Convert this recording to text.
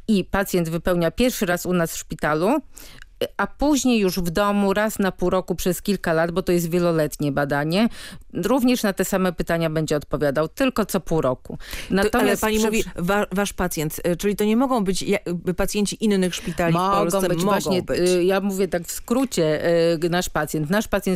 i pacjent wypełnia pierwszy raz u nas w szpitalu, a później już w domu raz na pół roku przez kilka lat, bo to jest wieloletnie badanie, również na te same pytania będzie odpowiadał, tylko co pół roku. Ale pani mówi wasz pacjent, czyli to nie mogą być pacjenci innych szpitali w Polsce? Mogą być. Ja mówię tak w skrócie, nasz pacjent